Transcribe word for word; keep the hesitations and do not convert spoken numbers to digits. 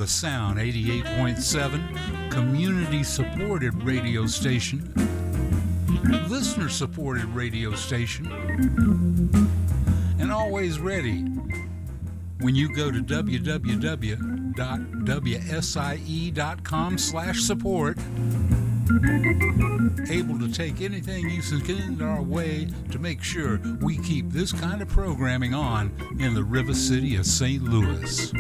The Sound eighty-eight point seven, community-supported radio station, listener-supported radio station, and always ready when you go to w w w dot w s i e dot com slash support, able to take anything you send our way to make sure we keep this kind of programming on in the River City of Saint Louis.